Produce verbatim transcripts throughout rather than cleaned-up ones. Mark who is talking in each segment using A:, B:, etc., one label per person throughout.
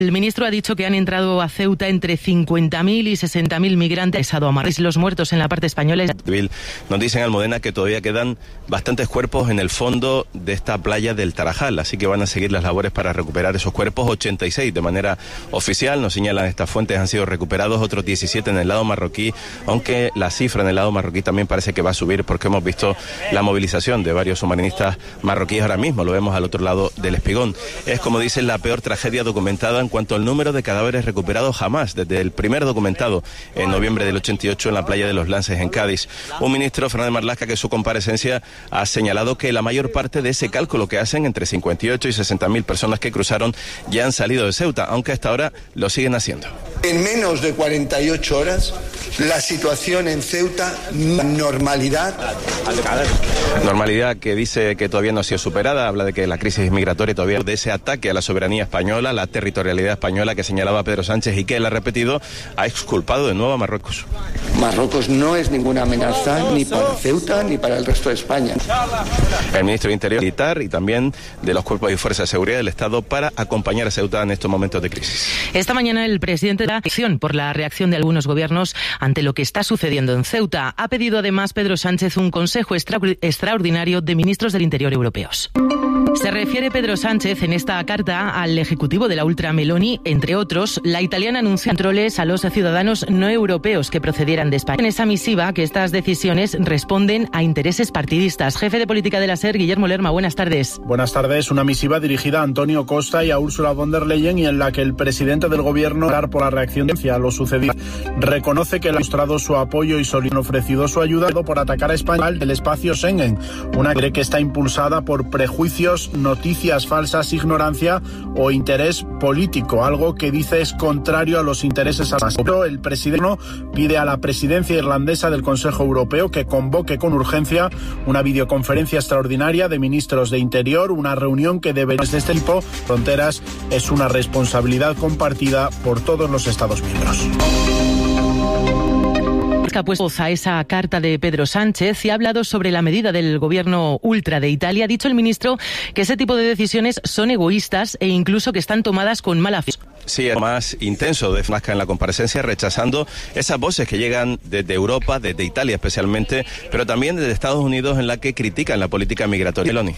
A: El ministro ha dicho que han entrado a Ceuta entre cincuenta mil y sesenta mil migrantes a Marruecos. Los muertos en la parte española.
B: Nos dicen, Almudena, que todavía quedan bastantes cuerpos en el fondo de esta playa del Tarajal, así que van a seguir las labores para recuperar esos cuerpos. ochenta y seis de manera oficial, nos señalan estas fuentes, han sido recuperados, otros diecisiete en el lado marroquí, aunque la cifra en el lado marroquí también parece que va a subir porque hemos visto la movilización de varios submarinistas marroquíes ahora mismo, lo vemos al otro lado del Espigón. Es, como dicen, la peor tragedia documentada en cuanto al número de cadáveres recuperados jamás, desde el primer documentado en noviembre del ochenta y ocho en la playa de los Lances en Cádiz. Un ministro, Fernández Marlaska, que en su comparecencia ha señalado que la mayor parte de ese cálculo que hacen, entre cincuenta y ocho y sesenta mil personas que cruzaron, ya han salido de Ceuta, aunque hasta ahora lo siguen haciendo.
C: En menos de cuarenta y ocho horas, la situación en Ceuta, normalidad.
B: Normalidad que dice que todavía no ha sido superada, habla de que la crisis migratoria todavía, de ese ataque a la soberanía española, la territorialidad española que señalaba Pedro Sánchez y que él ha repetido, ha exculpado de nuevo a Marruecos.
C: Marruecos no es ninguna amenaza ni para Ceuta ni para el resto de España.
B: El ministro de Interior militar y también de los cuerpos y fuerzas de seguridad del Estado para acompañar a Ceuta en estos momentos de crisis.
A: Esta mañana el presidente de la acción por la reacción de algunos gobiernos ante lo que está sucediendo en Ceuta. Ha pedido además Pedro Sánchez un consejo extra- extraordinario de ministros del Interior europeos. Se refiere Pedro Sánchez en esta carta al ejecutivo de la ultra Meloni, entre otros. La italiana anunció controles a los ciudadanos no europeos que procedieran de España. En esa misiva que estas decisiones responden a intereses partidistas. Jefe de política de la SER, Guillermo Lerma, buenas tardes.
D: Buenas tardes. Una misiva dirigida a Antonio Costa y a Ursula von der Leyen y en la que el presidente del gobierno, por la reacción a lo sucedido, reconoce que le ha mostrado su apoyo y solidaridad, ofrecido su ayuda por atacar a España del espacio Schengen, una que cree que está impulsada por prejuicios, noticias falsas, ignorancia o interés político, algo que dice es contrario a los intereses alemanes. El presidente pide a la presidencia irlandesa del Consejo Europeo que convoque con urgencia una videoconferencia extraordinaria de ministros de Interior, una reunión que debe de este tipo. Fronteras es una responsabilidad compartida por todos los Estados miembros.
A: Ha puesto voz a esa carta de Pedro Sánchez y ha hablado sobre la medida del gobierno ultra de Italia. Ha dicho el ministro que ese tipo de decisiones son egoístas e incluso que están tomadas con mala fe.
B: Sí, es más intenso de Flasca en la comparecencia, rechazando esas voces que llegan desde Europa, desde Italia especialmente, pero también desde Estados Unidos, en la que critican la política migratoria. Meloni.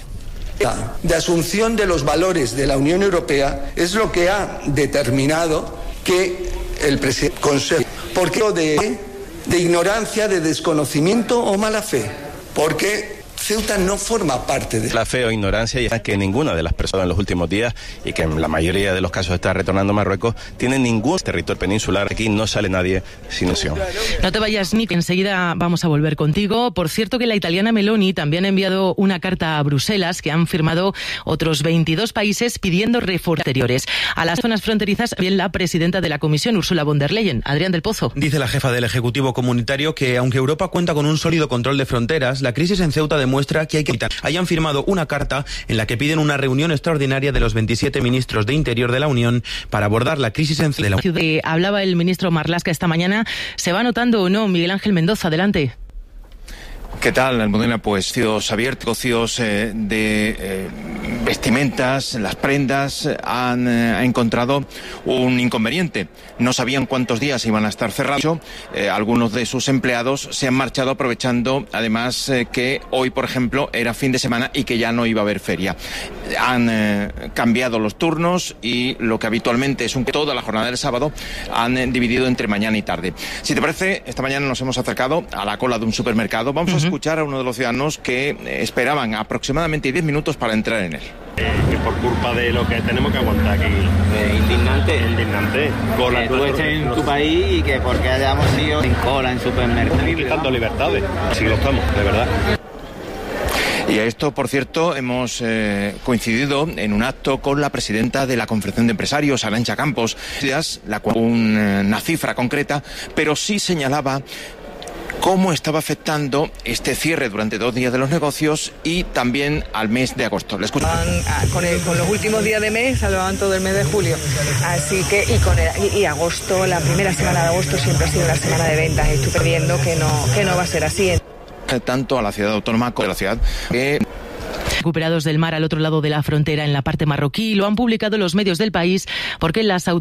C: De asunción de los valores de la Unión Europea es lo que ha determinado que el presidente consejo, ¿por qué de, de ignorancia, de desconocimiento o mala fe? Porque Ceuta no forma parte de
B: la fe o ignorancia, y es que ninguna de las personas en los últimos días, y que en la mayoría de los casos está retornando a Marruecos, tiene ningún territorio peninsular. Aquí no sale nadie sin opción.
A: No te vayas, Nick, enseguida vamos a volver contigo. Por cierto, que la italiana Meloni también ha enviado una carta a Bruselas que han firmado otros veintidós países pidiendo reformas exteriores a las zonas fronterizas. También la presidenta de la Comisión, Ursula von der Leyen. Adrián del Pozo.
E: Dice la jefa del Ejecutivo Comunitario que, aunque Europa cuenta con un sólido control de fronteras, la crisis en Ceuta demuestra que hay que evitar. Hayan firmado una carta en la que piden una reunión extraordinaria de los veintisiete ministros de Interior de la Unión para abordar la crisis en Ceuta.
A: Eh, hablaba el ministro Marlaska esta mañana. ¿Se va notando o no? Miguel Ángel Mendoza, adelante.
F: ¿Qué tal, Almudena? Pues cocios abiertos, cocios eh, de eh, vestimentas, las prendas, han eh, encontrado un inconveniente. No sabían cuántos días iban a estar cerrados. Eh, algunos de sus empleados se han marchado aprovechando, además, eh, que hoy, por ejemplo, era fin de semana y que ya no iba a haber feria. Han eh, cambiado los turnos y lo que habitualmente es un toda la jornada del sábado han eh, dividido entre mañana y tarde. Si te parece, esta mañana nos hemos acercado a la cola de un supermercado. Vamos uh-huh. a escuchar a uno de los ciudadanos que esperaban aproximadamente diez minutos para entrar en él.
G: Eh, que por culpa de lo que tenemos que aguantar aquí.
H: Eh, indignante.
G: Indignante. Con
H: que tú estés en tu país y que porque hayamos sido sin cola en supermercados.
G: Quitando libertades. Sí lo estamos, de verdad.
F: Y a esto, por cierto, hemos eh, coincidido en un acto con la presidenta de la Confederación de Empresarios, Arantxa Campos, la cual una cifra concreta, pero sí señalaba cómo estaba afectando este cierre durante dos días de los negocios y también al mes de agosto. ¿Le escucho?
I: Con, el, con los últimos días de mes salvaban todo el mes de julio. Así que, y, con el, y, y agosto, la primera semana de agosto siempre ha sido una semana de ventas. Estoy perdiendo que no, que no va a ser así.
F: Tanto a la ciudad autónoma como a la ciudad que...
A: Recuperados del mar al otro lado de la frontera en la parte marroquí, lo han publicado los medios del país porque las autoridades